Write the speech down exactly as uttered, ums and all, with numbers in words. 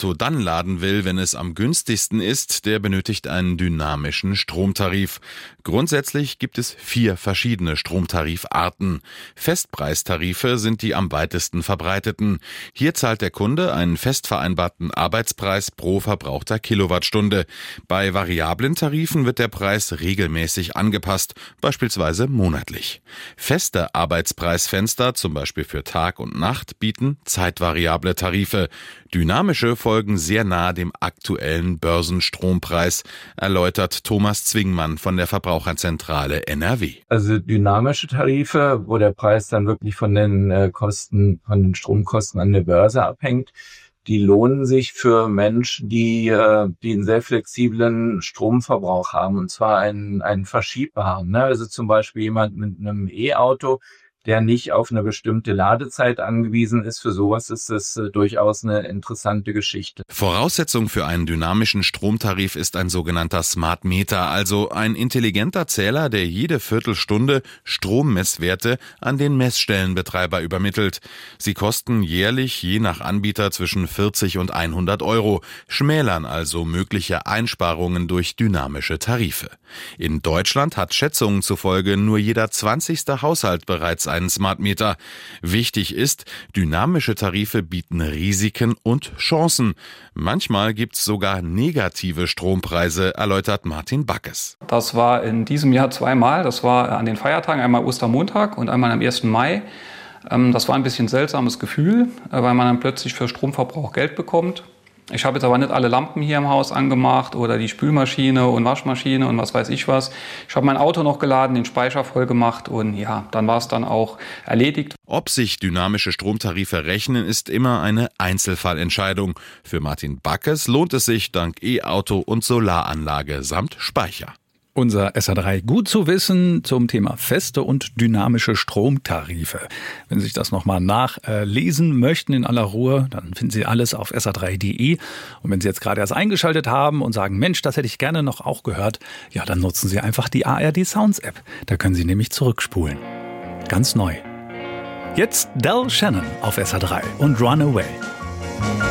E-Auto dann laden will, wenn es am günstigsten ist, der benötigt einen dynamischen Stromtarif. Grundsätzlich gibt es vier verschiedene Stromtarifarten. Festpreistarife sind die am weitesten verbreiteten. Hier zahlt der Kunde einen fest vereinbarten Arbeitspreis pro verbrauchter Kilowattstunde. Bei variablen Tarifen wird der Preis regelmäßig angepasst, beispielsweise monatlich. Feste Arbeitspreisfenster, zum Beispiel für Tag und Nacht, bieten zeitvariable Tarife. Dynamische folgen sehr nahe dem aktuellen Börsenstrompreis, erläutert Thomas Zwingmann von der Verbraucherzentrale N R W. Also dynamische Tarife, wo der Preis dann wirklich von den äh, Kosten, von den Stromkosten an der Börse abhängt, die lohnen sich für Menschen, die, äh, die einen sehr flexiblen Stromverbrauch haben, und zwar einen, einen verschiebbaren. Ne? Also zum Beispiel jemand mit einem E-Auto, der nicht auf eine bestimmte Ladezeit angewiesen ist. Für sowas ist es äh, durchaus eine interessante Geschichte. Voraussetzung für einen dynamischen Stromtarif ist ein sogenannter Smart Meter, also ein intelligenter Zähler, der jede Viertelstunde Strommesswerte an den Messstellenbetreiber übermittelt. Sie kosten jährlich je nach Anbieter zwischen vierzig und hundert Euro, schmälern also mögliche Einsparungen durch dynamische Tarife. In Deutschland hat Schätzungen zufolge nur jeder zwanzigste Haushalt bereits einen Smart Meter. Wichtig ist, dynamische Tarife bieten Risiken und Chancen. Manchmal gibt es sogar negative Strompreise, erläutert Martin Backes. Das war in diesem Jahr zweimal. Das war an den Feiertagen, einmal Ostermontag und einmal am ersten Mai. Das war ein bisschen seltsames Gefühl, weil man dann plötzlich für Stromverbrauch Geld bekommt. Ich habe jetzt aber nicht alle Lampen hier im Haus angemacht oder die Spülmaschine und Waschmaschine und was weiß ich was. Ich habe mein Auto noch geladen, den Speicher voll gemacht und ja, dann war es dann auch erledigt. Ob sich dynamische Stromtarife rechnen, ist immer eine Einzelfallentscheidung. Für Martin Backes lohnt es sich dank E-Auto und Solaranlage samt Speicher. Unser S R drei gut zu wissen zum Thema feste und dynamische Stromtarife. Wenn Sie sich das nochmal nachlesen möchten in aller Ruhe, dann finden Sie alles auf S R drei Punkt de. Und wenn Sie jetzt gerade erst eingeschaltet haben und sagen, Mensch, das hätte ich gerne noch auch gehört, ja, dann nutzen Sie einfach die A R D Sounds App. Da können Sie nämlich zurückspulen. Ganz neu. Jetzt Del Shannon auf S R drei und Runaway.